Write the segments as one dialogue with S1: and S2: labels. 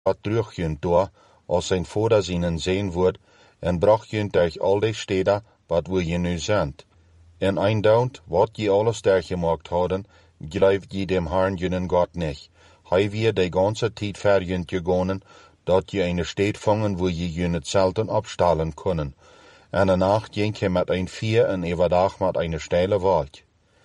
S1: wat terugjunt door, als zijn vader zijnen zijn wordt, en bracht junt durch al die steden wat we je nu zendt. En eindauwend, wat je alles daar gemaakt hadden, gelooft je dem Herrn junnen God niet. Hij weer de ganze tijd ver junt gegonen, dat je een stad vangen waar je junnet zelten opstalen kunnen. En de nacht ging hij met een vuur en overdag met een steile wolk.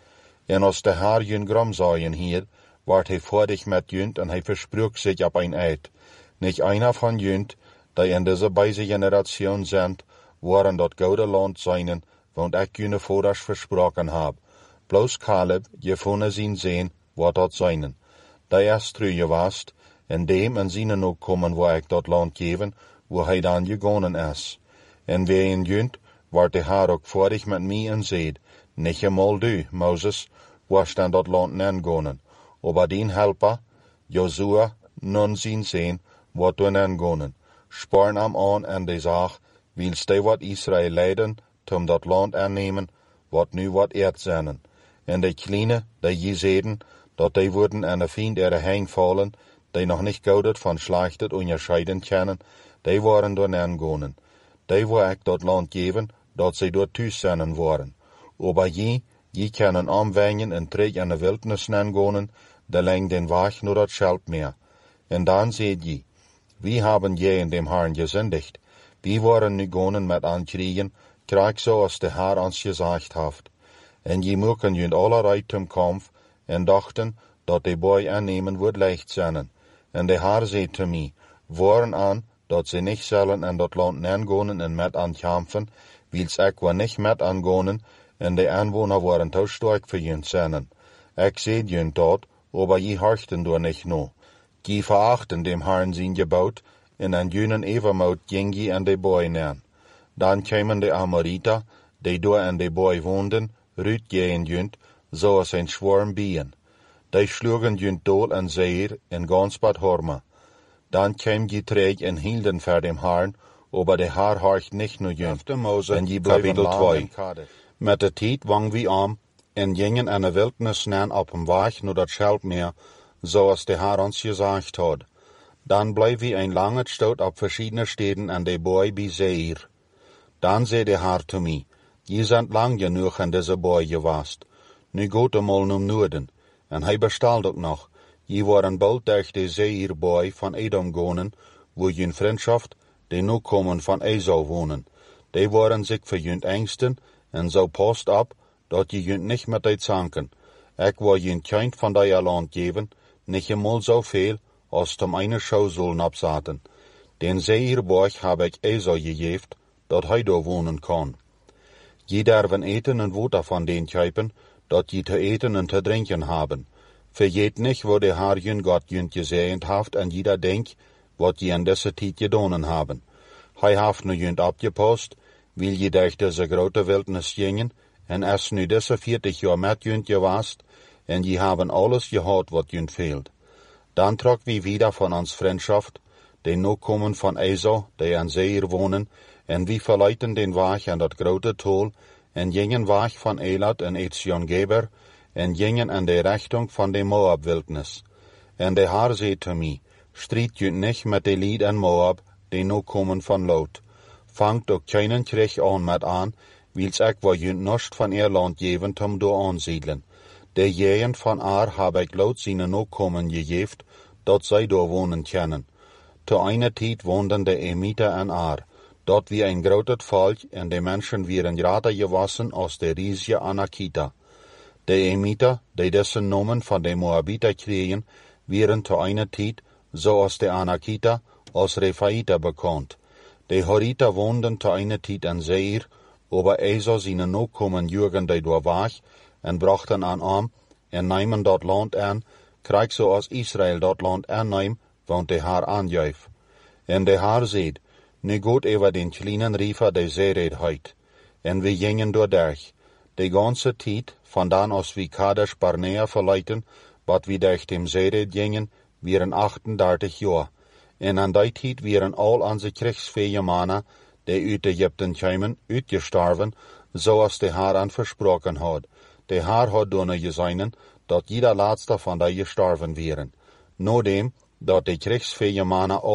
S1: En als de Heer jun gram zaaien hier, werd hij voordig met junt en hij versprook zich op een eed. Niet einer van junt, die in deze beide generatie zijn, waren dat gouden land zijnen, want ik junne vaders versproken heb. Bloos Caleb, je vonne zien zijn, wat dat zijnen. Die is terug geweest, en dem en zijn ook komen waar ik dat land geven, waar hij dan gegonen is. En wie in junt, werd de Heer ook voordig met mij en zeid, niet eenmaal du, Moses, was dan dat land nengonen. Aber dien helper, Josua, nun zien zijn, wat we nengonen. Sporen hem aan en de zaag, wils de wat Israël leiden, tom dat land aannemen, wat nu wat eerd zijn. En de kleine, die je zeiden, dat die worden aan de vriend er heen vallen, die nog niet goudet van slechtet onderscheiden kennen, die waren door nengonen. Die wil ik dat land geven, dat zij door thuis zijn worden. Aber je kunnen omwengen en terug in de wildnis nengonen, de leng den weg naar dat schelp meer. En dan zei je, wie hebben je in dem Herrn gezendigd? Wie waren nu gonen met aankriegen, krijg zoals de Heer ons gezegd heeft. En je moeken junt allerlei tom kampf, en dachten, dat de boy aannemen wordt licht zijn. En de Heer zei te mij, waren aan, dat ze niet zullen in dat land nengonen en met aankampen, wils ik was niet met aangonen, en de aanwoner waren te sterk voor junt zijn. Ik zei junt dat, aber je harchten door niet no. Je verachten dem Herrn zijn gebouwd, en aan junnen evermout ging je aan de boy neer. Dan kwamen de Amoriter, die door aan de boy woonden, ruut je in junt, zoals een schwarm bijen. Die sloegen junt dood en zeer en gans bad horma. Dan kwam je terug en hielden voor dem Herrn, aber de Heer harcht niet nu junt. En je kapitel 2. Met de tijd wang wie om, en gingen aan de wildnis neer op een weg naar dat Schelpmeer, zoals de Heer ons gezegd had. Dan bleef we een lange stoot op verschillende steden aan de boy bij Seir. Dan zei de Heer te mij, je bent lang genoeg aan deze boy geweest. Nu gaat eenmaal naar noorden. En hij bestelt ook nog. Je waren bald durch de Seirboy van Edom gonen, wo je vriendschaft, die nu komen van Esau wonen. Die waren zich voor junt engsten, en zo past op, dat je junt niet met die zanken. Ik wil junt geen van die land geven, niet eenmaal zoveel, als tom eine schou zullen opzaten. Den Seirboy heb ik Esau gegeven, dat hij daar wonen kan. Je derven eten en water van den kuipen, dat je te eten en te drinken hebben. Vergeet niet wat de Heer jun God junt gezegd heeft en jeder denkt wat je in deze tijd gedaan hebben. Hij heeft nu junt opgepast, wil je durch deze grote wildnis gingen, en is nu deze 40 jaar met junt geweest, en je hebben alles gehad wat junt veelt. Dan trok we wieder van ons vriendschaft, die nu komen van Esau, die aan Seir wonen, en we verleiden den weg aan dat grote tol, en gingen weg van Elat en Etzion-Geber, en gingen in de richting van de Moab-wildnis. En de Heer zei te mij, strijd junt niet met de lied en Moab, die nu komen van Lot. Vangt ook keinen krieg aan met aan, wils ik wil junt nost van eer land geven om door aanziedelen. De jeën van heb ik Lot zijn nu komen gegeven, dat zij door wonen kennen. Te eine tijd woonden de Emiter en dat wie een groot volk, en de mensen wieren groter gewassen als de riesige Anakita. De Emiter, die dessen nomen van de Moabiter kregen, wieren te eine tijd, zoals de Anakita, als Refaiter bekend. De Horiter woonden te eine tijd in Seir, aber Esau zijn nu komen jurgen die door weg, en brachten aan en nemen dat land aan, krijg zoals Israël dat land aanneemt, want de Heer aanjuif. En de Heer zeid, nu gaat over den kleinen riefer de zeereedheid. En we gingen doordag. De ganze tijd, vandaan als we Kadesh Barnea verlieten, wat we durch dem zeereed gingen, wieren 38 jaar. En aan die tijd wieren al onze kriegsvee mannen, die uit Egypten kwamen, uitgestorven, zoals de Heer aan versproken had. De Heer had doen gezeinen, dat jeder laatste van die gestorven wieren. Nodem, dat de krigsvijemannen